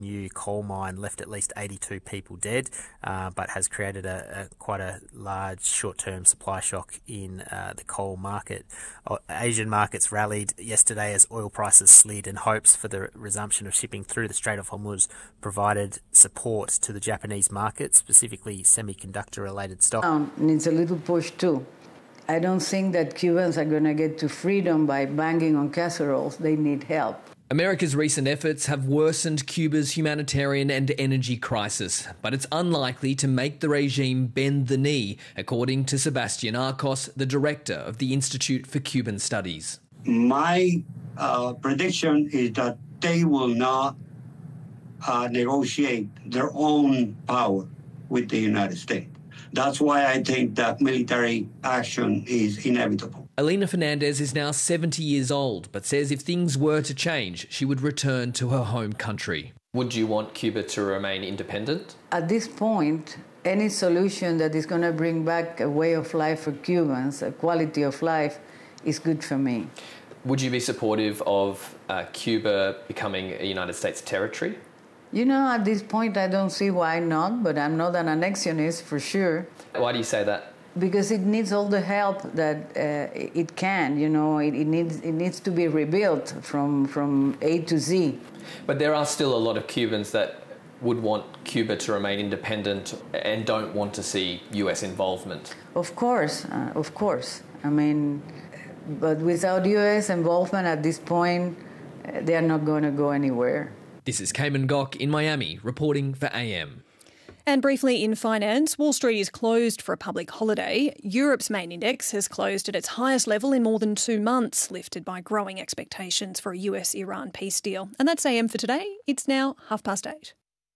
new coal mine left at least 82 people dead, but has created quite a large short-term supply shock in the coal market. Asian markets rallied yesterday as oil prices slid, and hopes for the resumption of shipping through the Strait of Hormuz provided support to the Japanese market, specifically semiconductor-related stocks. Needs a little push too. I don't think that Cubans are going to get to freedom by banging on casseroles. They need help. America's recent efforts have worsened Cuba's humanitarian and energy crisis, but it's unlikely to make the regime bend the knee, according to Sebastian Arcos, the director of the Institute for Cuban Studies. My prediction is that they will not negotiate their own power with the United States. That's why I think that military action is inevitable. Elena Fernandez is now 70 years old, but says if things were to change, she would return to her home country. Would you want Cuba to remain independent? At this point, any solution that is going to bring back a way of life for Cubans, a quality of life, is good for me. Would you be supportive of Cuba becoming a United States territory? You know, at this point, I don't see why not, but I'm not an annexionist for sure. Why do you say that? Because it needs all the help that it can. You know, it needs to be rebuilt from A to Z. But there are still a lot of Cubans that would want Cuba to remain independent and don't want to see US involvement. Of course. I mean, but without US involvement at this point, they are not going to go anywhere. This is Cayman Gok in Miami, reporting for AM. And briefly in finance, Wall Street is closed for a public holiday. Europe's main index has closed at its highest level in more than 2 months, lifted by growing expectations for a US-Iran peace deal. And that's AM for today. It's now 8:30.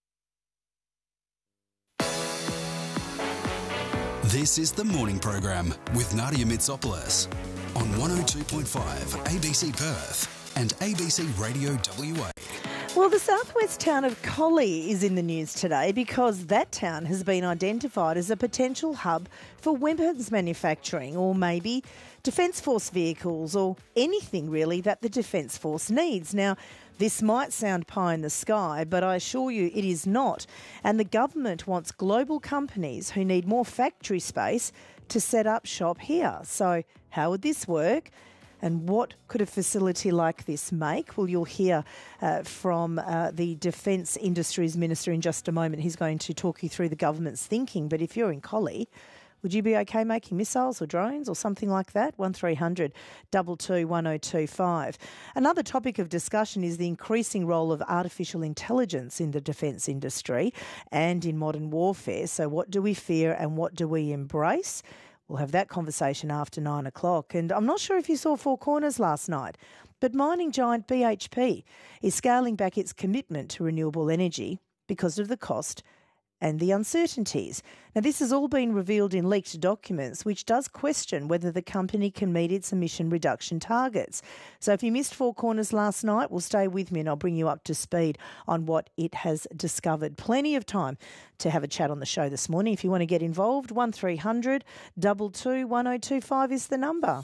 This is the morning program with Nadia Mitsopoulos on 102.5 ABC Perth and ABC Radio WA. Well, the southwest town of Collie is in the news today because that town has been identified as a potential hub for weapons manufacturing, or maybe Defence Force vehicles, or anything really that the Defence Force needs. Now, this might sound pie in the sky, but I assure you it is not. And the government wants global companies who need more factory space to set up shop here. So how would this work? And what could a facility like this make? Well, you'll hear from the Defence Industries Minister in just a moment. He's going to talk you through the government's thinking. But if you're in Collie, would you be okay making missiles or drones or something like that? 1300 22 1025. Another topic of discussion is the increasing role of artificial intelligence in the defence industry and in modern warfare. So what do we fear and what do we embrace? We'll have that conversation after 9 o'clock. And I'm not sure if you saw Four Corners last night, but mining giant BHP is scaling back its commitment to renewable energy because of the cost and the uncertainties. Now, this has all been revealed in leaked documents, which does question whether the company can meet its emission reduction targets. So if you missed Four Corners last night, well, stay with me and I'll bring you up to speed on what it has discovered. Plenty of time to have a chat on the show this morning. If you want to get involved, 1300 22 1025 is the number.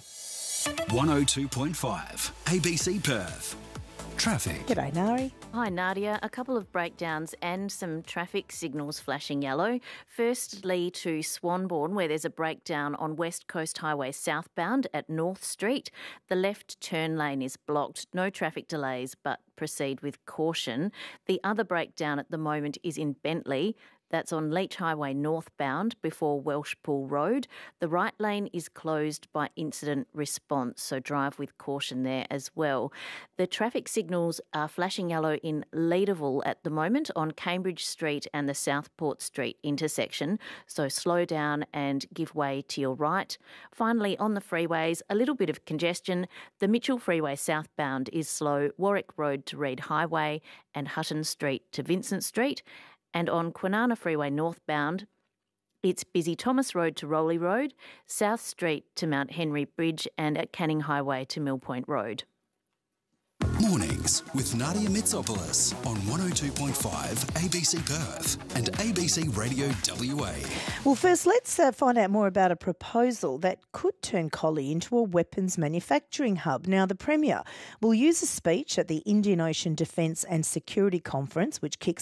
102.5 ABC Perth. Traffic. G'day, Nari. Hi, Nadia. A couple of breakdowns and some traffic signals flashing yellow. Firstly, to Swanbourne, where there's a breakdown on West Coast Highway southbound at North Street. The left turn lane is blocked. No traffic delays, but proceed with caution. The other breakdown at the moment is in Bentley. That's on Leach Highway northbound before Welshpool Road. The right lane is closed by incident response, so drive with caution there as well. The traffic signals are flashing yellow in Leederville at the moment on Cambridge Street and the Southport Street intersection, so slow down and give way to your right. Finally, on the freeways, a little bit of congestion. The Mitchell Freeway southbound is slow, Warwick Road to Reid Highway and Hutton Street to Vincent Street. And on Kwinana Freeway northbound, it's busy Thomas Road to Rowley Road, South Street to Mount Henry Bridge and at Canning Highway to Mill Point Road. Mornings with Nadia Mitsopoulos on 102.5 ABC Perth and ABC Radio WA. Well, first, let's find out more about a proposal that could turn Collie into a weapons manufacturing hub. Now, the Premier will use a speech at the Indian Ocean Defence and Security Conference, which kicks